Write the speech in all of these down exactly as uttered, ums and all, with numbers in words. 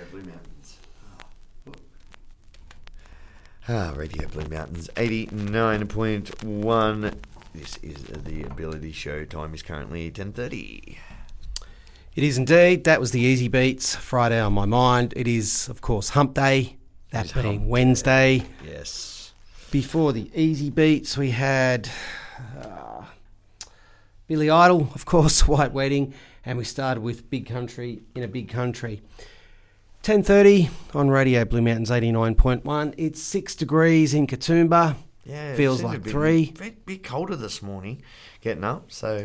Blue Mountains. Ah, Radio Blue Mountains, eighty-nine point one. This is the Ability Show. Time is currently ten thirty. It is indeed. That was the Easy Beats, Friday on my mind. It is, of course, Hump Day, that It's being Hump Wednesday. Day. Yes. Before the Easy Beats, we had uh, Billy Idol, of course, White Wedding, and we started with Big Country in a Big Country. ten thirty on Radio Blue Mountains eighty-nine point one. It's six degrees in Katoomba. Yeah, Feels like three. A bit, bit colder this morning getting up, so...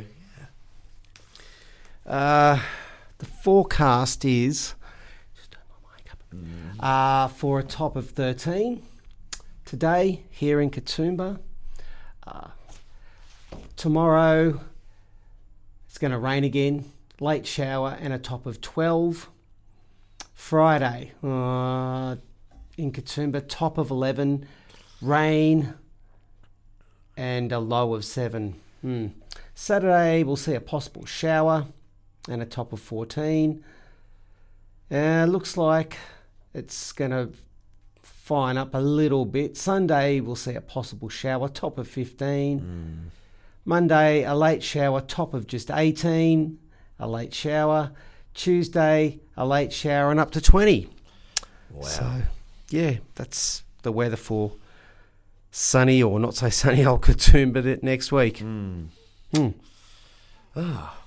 Uh, the forecast is just turn my mic up. Mm. Uh, for a top of thirteen today here in Katoomba. Uh, tomorrow it's going to rain again, late shower and a top of twelve. Friday uh, in Katoomba, top of eleven, rain and a low of seven. Hmm. Saturday we'll see a possible shower and a top of fourteen. Uh, looks like it's going to fine up a little bit. Sunday, we'll see a possible shower, top of fifteen. Mm. Monday, a late shower, top of just eighteen. A late shower. Tuesday, a late shower and up to twenty. Wow. So, yeah, that's the weather for sunny or not so sunny old Katoomba next week. Mm. Hmm. Ah.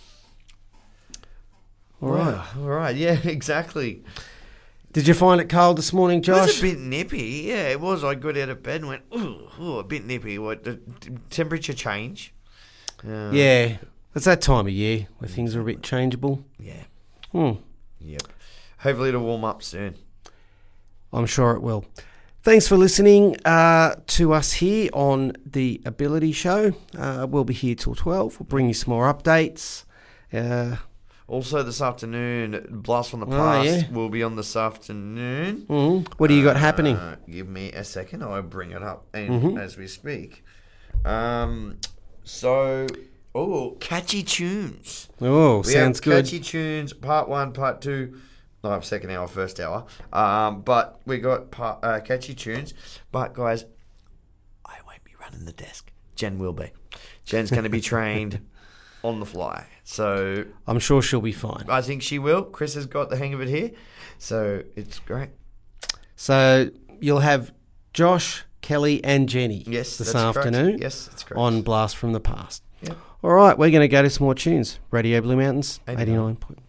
All right. Wow. All right. Yeah, exactly. Did you find it cold this morning, Josh? It was a bit nippy. Yeah, it was. I got out of bed and went, ooh, ooh a bit nippy. What the temperature change? Uh, yeah. It's that time of year where things are a bit changeable. Yeah. Hmm. Yep. Hopefully it'll warm up soon. I'm sure it will. Thanks for listening uh, to us here on the Ability Show. Uh, we'll be here till twelve. We'll bring you some more updates. Uh, also this afternoon, Blast from the Oh, Past yeah. will be on this afternoon. mm-hmm. What do you got uh, happening? Give me a second. I'll bring it up and, Mm-hmm. as we speak. Um, so, oh, catchy tunes. Oh, We sounds have good. Catchy tunes, part one, part two. No, second hour, first hour. Um, but we got part, uh, catchy tunes. But guys, I won't be running the desk. Jen will be. Jen's going to be trained on the fly. So I'm sure she'll be fine. I think she will. Chris has got the hang of it here. So it's great. So you'll have Josh, Kelly and Jenny Yes, this that's afternoon correct. Yes, that's correct. on Blast from the Past. Yep. All right, we're going to go to some more tunes. Radio Blue Mountains, eighty-nine. eighty-nine point one.